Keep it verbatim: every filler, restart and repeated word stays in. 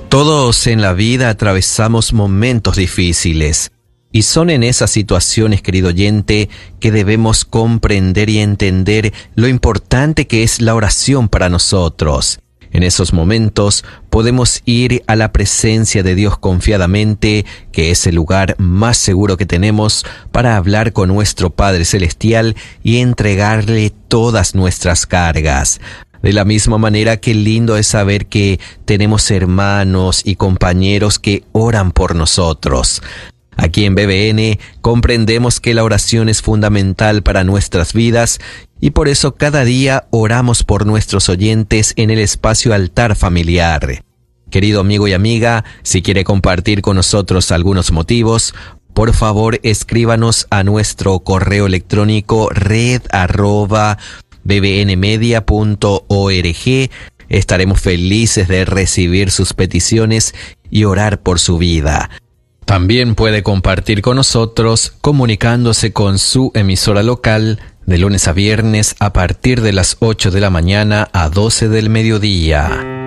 Todos en la vida atravesamos momentos difíciles y son en esas situaciones, querido oyente, que debemos comprender y entender lo importante que es la oración para nosotros. En esos momentos podemos ir a la presencia de Dios confiadamente, que es el lugar más seguro que tenemos para hablar con nuestro Padre Celestial y entregarle todas nuestras cargas. De la misma manera, qué lindo es saber que tenemos hermanos y compañeros que oran por nosotros. Aquí en B B N comprendemos que la oración es fundamental para nuestras vidas y por eso cada día oramos por nuestros oyentes en el espacio Altar Familiar. Querido amigo y amiga, si quiere compartir con nosotros algunos motivos, por favor escríbanos a nuestro correo electrónico red arroba bbnmedia punto org. Estaremos felices de recibir sus peticiones y orar por su vida. También puede compartir con nosotros comunicándose con su emisora local de lunes a viernes a partir de las ocho de la mañana a doce del mediodía.